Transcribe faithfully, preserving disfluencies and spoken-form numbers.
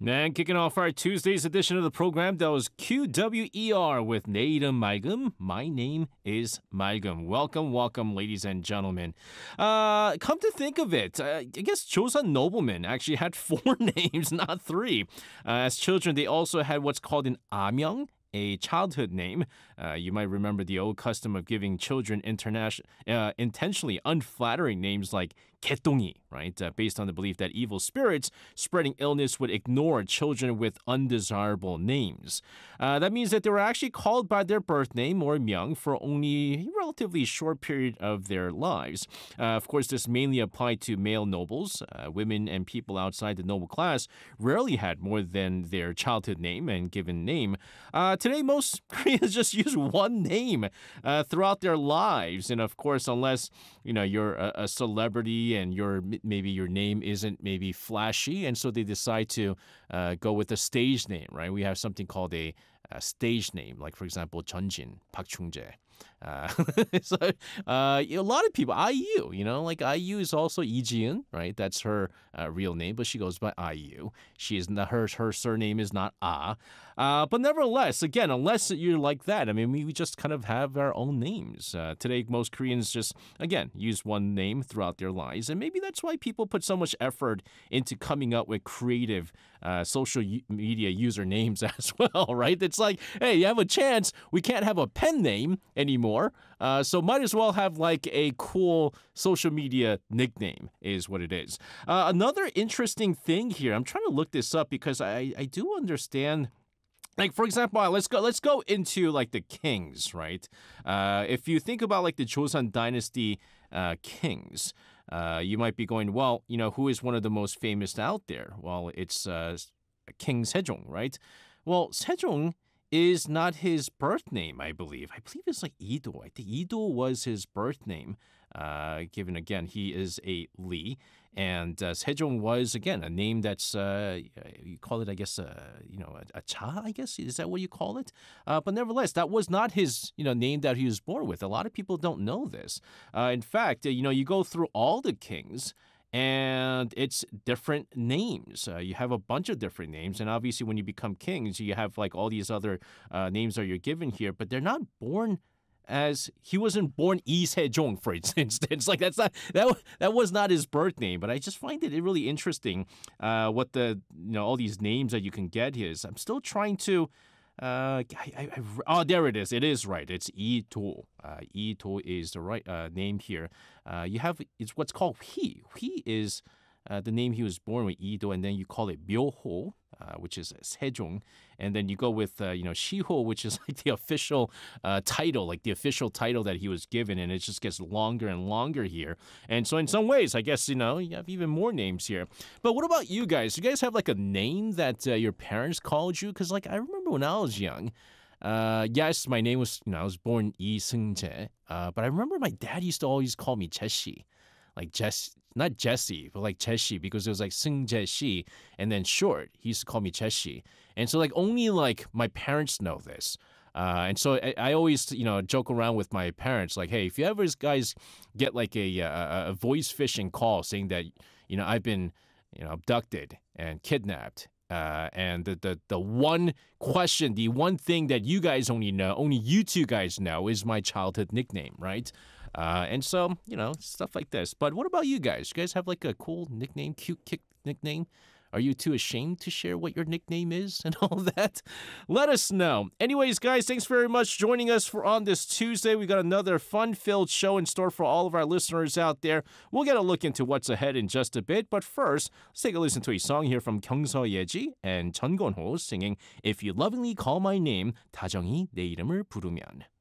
And kicking off our Tuesday's edition of the program, that was Q W E R with 내 이름 맑음. My name is 맑음. Welcome, welcome, ladies and gentlemen. Uh, come to think of it, uh, I guess Joseon noblemen actually had four names, not three. Uh, as children, they also had what's called an amyeong, a childhood name. Uh, you might remember the old custom of giving children internation- uh, intentionally unflattering names like 개똥이, right? Uh, based on the belief that evil spirits spreading illness would ignore children with undesirable names. Uh, that means that they were actually called by their birth name or myung for only a relatively short period of their lives. Uh, of course, this mainly applied to male nobles. Uh, women and people outside the noble class rarely had more than their childhood name and given name. Uh, today, most Koreans just use one name uh, throughout their lives. And of course, unless, you know, you're a, a celebrity and your maybe your name isn't maybe flashy, and so they decide to uh, go with a stage name, right? We have something called a, a stage name, like for example, Jeonjin, Park Chung-jae. Uh, so uh, a lot of people, I U, you know, like I U is also Lee Ji-eun, right? That's her uh, real name, but she goes by I U. She is not, her her surname is not Ah. Uh, but nevertheless, again, unless you're like that, I mean, we, we just kind of have our own names. Uh, today, most Koreans just, again, use one name throughout their lives, and maybe that's why people put so much effort into coming up with creative uh, social u- media user names as well, right? It's like, hey, you have a chance. We can't have a pen name anymore. Uh, so might as well have like a cool social media nickname is what it is. Uh, another interesting thing here, I'm trying to look this up because I, I do understand. Like, for example, uh, let's go let's go into like the kings, right? Uh, if you think about like the Joseon dynasty uh, kings, uh, you might be going, well, you know, who is one of the most famous out there? Well, it's uh, King Sejong, right? Well, Sejong is not his birth name, I believe. I believe it's like Ido. I think Ido was his birth name, uh, given, again, he is a Lee. And uh, Sejong was, again, a name that's, uh, you call it, I guess, uh, you know, a, a cha, I guess? Is that what you call it? Uh, but nevertheless, that was not his, you know, name that he was born with. A lot of people don't know this. Uh, in fact, uh, you know, you go through all the kings, and it's different names. Uh, you have a bunch of different names. And obviously, when you become kings, you have like all these other uh, names that you're given here, but they're not born as he wasn't born Lee Sejong, for instance. Like that's not that that was not his birth name. But I just find it really interesting uh, what the you know all these names that you can get here is. I'm still trying to. Uh, I, I, I, oh, there it is. It is right. It's Ito. Uh, Ito is the right uh, name here. Uh, you have it's what's called Hee. Hee is uh, the name he was born with, Ito, and then you call it Myoho, uh, which is Sejong, and then you go with uh, you know Shiho, which is like the official uh, title, like the official title that he was given, and it just gets longer and longer here. And so in some ways, I guess you know you have even more names here. But what about you guys? You guys have like a name that uh, your parents called you? Because like I remember when I was young. Uh, yes, my name was, you know, I was born Lee Seung-jae, uh, but I remember my dad used to always call me Jesse, like Jess, not Jesse, but like Jesse, because it was like Seung-jae Shi, and then short, he used to call me Jesse. And so like only like my parents know this. Uh, and so I, I always, you know, joke around with my parents, like, hey, if you ever guys get like a, a, a voice phishing call saying that, you know, I've been, you know, abducted and kidnapped, Uh, and the, the the one question, the one thing that you guys only know, only you two guys know, is my childhood nickname, right? Uh, and so, you know, stuff like this. But what about you guys? You guys have like a cool nickname, cute kick nickname? Are you too ashamed to share what your nickname is and all that? Let us know. Anyways, guys, thanks very much for joining us for on this Tuesday. We got another fun-filled show in store for all of our listeners out there. We'll get a look into what's ahead in just a bit. But first, let's take a listen to a song here from 경서 예지 and Chun Gon-ho singing If You Lovingly Call My Name, 다정히 내 이름을 부르면.